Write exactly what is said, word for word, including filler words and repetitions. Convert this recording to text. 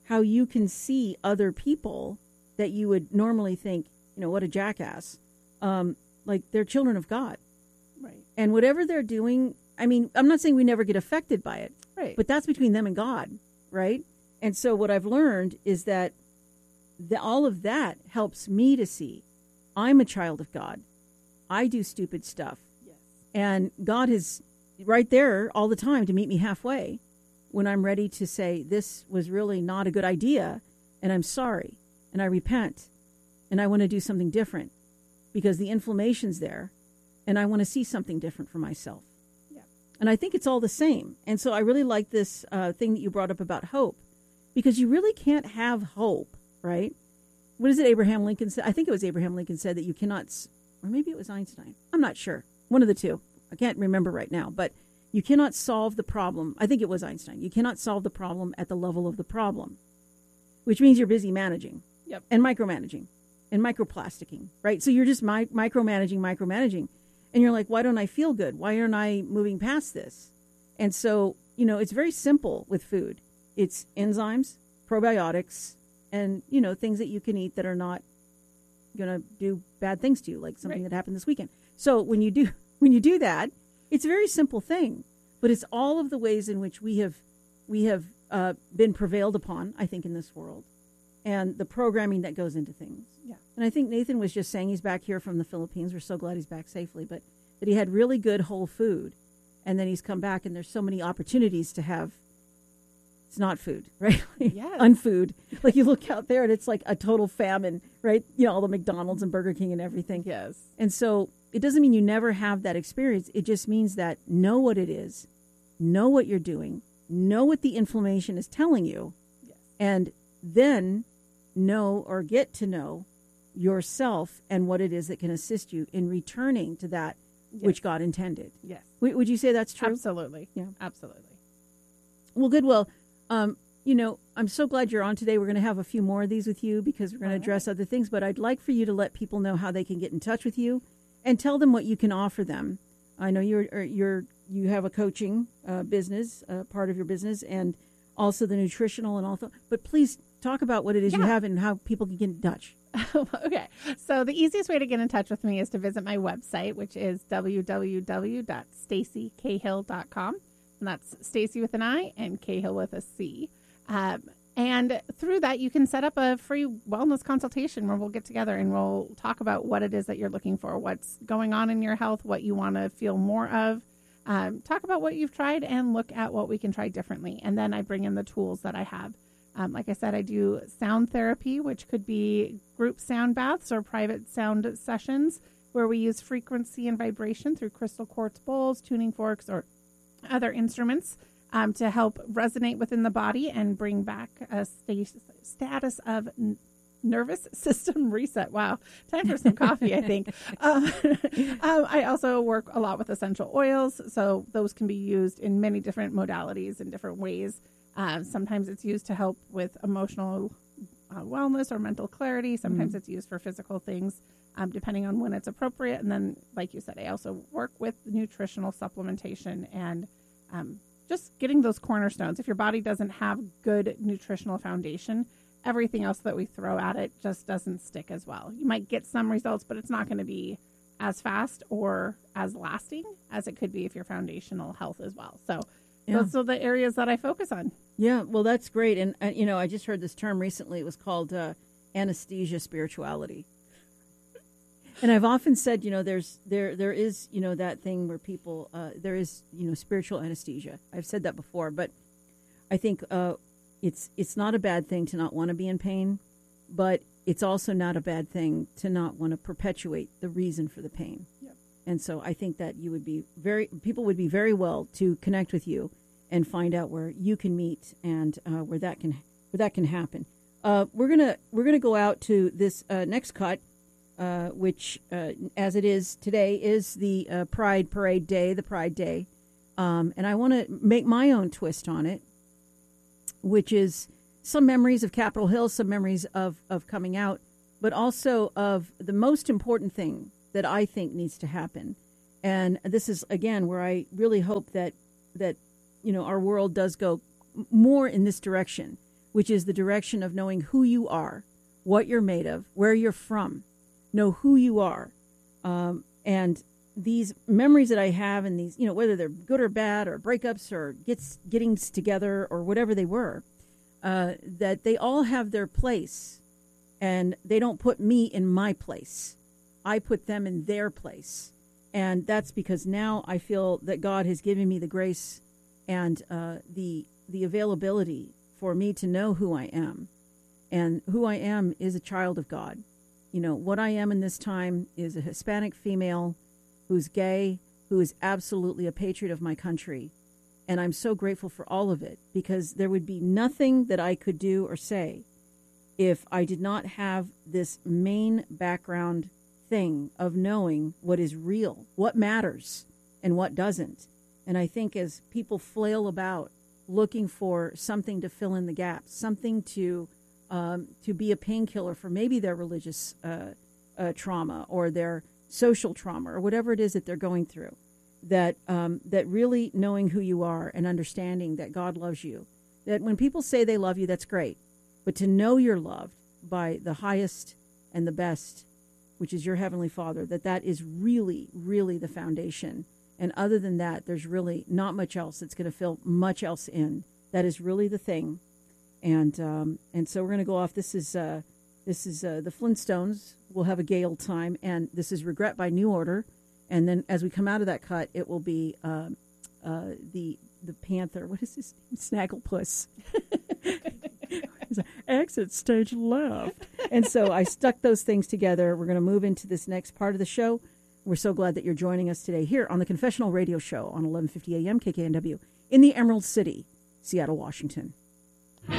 how you can see other people that you would normally think, you know, what a jackass, um, like they're children of God. Right. And whatever they're doing, I mean, I'm not saying we never get affected by it, Right. but that's between them and God, right? And so what I've learned is that the, all of that helps me to see I'm a child of God. I do stupid stuff. Yes. And God is right there all the time to meet me halfway when I'm ready to say, this was really not a good idea, and I'm sorry, and I repent, and I want to do something different because the inflammation's there, and I want to see something different for myself. Yeah. And I think it's all the same. And so I really like this uh, thing that you brought up about hope, because you really can't have hope, right? What is it Abraham Lincoln said? I think it was Abraham Lincoln said that you cannot, or maybe it was Einstein. I'm not sure. One of the two. I can't remember right now, but you cannot solve the problem. I think it was Einstein. You cannot solve the problem at the level of the problem, which means you're busy managing. Yep. And micromanaging and microplasticking, right? So you're just mi- micromanaging, micromanaging. And you're like, why don't I feel good? Why aren't I moving past this? And so, you know, it's very simple with food. It's enzymes, probiotics, and, you know, things that you can eat that are not going to do bad things to you, like something Right. that happened this weekend. So when you do when you do that, it's a very simple thing, but it's all of the ways in which we have we have uh, been prevailed upon, I think, in this world, and the programming that goes into things. Yeah. And I think Nathan was just saying he's back here from the Philippines. We're so glad he's back safely, but that he had really good whole food, and then he's come back, and there's so many opportunities to have. It's not food, right? Yes. Unfood. Like you look out there and it's like a total famine, right? You know, all the McDonald's and Burger King and everything. Yes. And so it doesn't mean you never have that experience. It just means that know what it is, know what you're doing, know what the inflammation is telling you, Yes. and then know or get to know yourself and what it is that can assist you in returning to that Yes. which God intended. Yes. W- would you say that's true? Absolutely. Yeah. Absolutely. Well, good. Well, um, you know, I'm so glad you're on today. We're going to have a few more of these with you because we're going to All address other things. But I'd like for you to let people know how they can get in touch with you and tell them what you can offer them. I know you're or you're you have a coaching uh, business, uh, part of your business, and also the nutritional and all that. But please talk about what it is you Yeah. have and how people can get in touch. Okay. So the easiest way to get in touch with me is to visit my website, which is w w w dot stacy cahill dot com. And that's Stacy with an I and Cahill with a C. Um, and through that, you can set up a free wellness consultation where we'll get together and we'll talk about what it is that you're looking for, what's going on in your health, what you want to feel more of. Um, talk about what you've tried and look at what we can try differently. And then I bring in the tools that I have. Um, like I said, I do sound therapy, which could be group sound baths or private sound sessions where we use frequency and vibration through crystal quartz bowls, tuning forks, or other instruments um, to help resonate within the body and bring back a st- status of n- nervous system reset. Wow. Time for some coffee, I think. Um, um, I also work a lot with essential oils. So those can be used in many different modalities in different ways. Um, sometimes it's used to help with emotional uh, wellness or mental clarity. Sometimes Mm. it's used for physical things, um, depending on when it's appropriate. And then, like you said, I also work with nutritional supplementation and um, just getting those cornerstones. If your body doesn't have good nutritional foundation, everything else that we throw at it just doesn't stick as well. You might get some results, but it's not going to be as fast or as lasting as it could be if your foundational health as well. So Yeah. those are the areas that I focus on. Yeah, well, that's great. And, uh, you know, I just heard this term recently. It was called uh, anesthesia spirituality. And I've often said, you know, there's there there is, you know, that thing where people, uh, there is, you know, spiritual anesthesia. I've said that before, but I think uh, it's it's not a bad thing to not want to be in pain, but it's also not a bad thing to not want to perpetuate the reason for the pain. Yep. And so I think that you would be very, people would be very well to connect with you and find out where you can meet and uh, where that can where that can happen. Uh, we're gonna we're gonna go out to this uh, next cut. Uh, which, uh, as it is today, is the uh, Pride Parade Day, the Pride Day. Um, and I want to make my own twist on it, which is some memories of Capitol Hill, some memories of, of coming out, but also of the most important thing that I think needs to happen. And this is, again, where I really hope that, that you know, our world does go more in this direction, which is the direction of knowing who you are, what you're made of, where you're from, know who you are. Um, and these memories that I have, and these, you know, whether they're good or bad or breakups or gets gettings together or whatever they were, uh, that they all have their place, and they don't put me in my place. I put them in their place. And that's because now I feel that God has given me the grace and uh, the the availability for me to know who I am. And who I am is a child of God. You know, what I am in this time is a Hispanic female who's gay, who is absolutely a patriot of my country. And I'm so grateful for all of it, because there would be nothing that I could do or say if I did not have this main background thing of knowing what is real, what matters, and what doesn't. And I think as people flail about looking for something to fill in the gaps, something to um, to be a painkiller for maybe their religious uh, uh, trauma or their social trauma or whatever it is that they're going through, that um, that really knowing who you are and understanding that God loves you, that when people say they love you, that's great. But to know you're loved by the highest and the best, which is your Heavenly Father, that that is really, really the foundation. And other than that, there's really not much else that's going to fill much else in. That is really the thing. And um, and so we're going to go off. This is uh, this is uh, the Flintstones. We'll have a gay old time. And this is Regret by New Order. And then as we come out of that cut, it will be uh, uh, the the Panther. What is his name? Snagglepuss. Exit stage left. And so I stuck those things together. We're going to move into this next part of the show. We're so glad that you're joining us today here on the Confessional Radio Show on eleven fifty A M K K N W in the Emerald City, Seattle, Washington.